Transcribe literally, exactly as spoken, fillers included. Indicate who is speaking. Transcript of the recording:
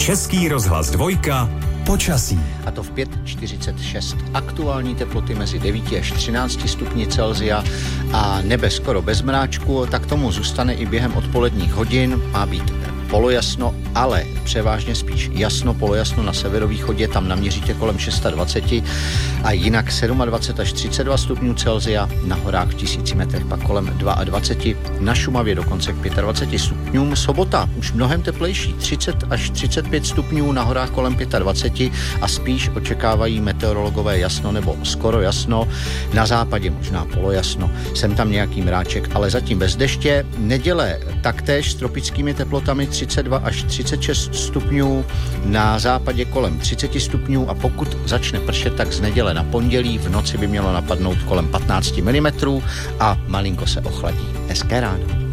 Speaker 1: Český rozhlas dvojka. Počasí.
Speaker 2: A to v pět čtyřicet šest. Aktuální teploty mezi devíti až třinácti stupni Celsia a nebe skoro bez mráčku, tak tomu zůstane i během odpoledních hodin. Má být polojasno, ale převážně spíš jasno, polojasno na severovýchodě, tam naměříte kolem dvacet šest a jinak dvacet sedm až třicet dva stupňů Celsia, na horách v tisíci metrech pak kolem dvacet dva, na Šumavě dokonce k dvacet pět stupňům. Sobota už mnohem teplejší, třicet až třicet pět stupňů, na horách kolem dvacet pět a spíš očekávají meteorologové jasno nebo skoro jasno, na západě možná polojasno, sem tam nějaký mráček, ale zatím bez deště. Neděle taktéž s tropickými teplotami třicet dva až třicet šest stupňů, na západě kolem třicet stupňů a pokud začne pršet, tak z neděle na pondělí v noci by mělo napadnout kolem patnáct milimetrů a malinko se ochladí. Hezké ráno.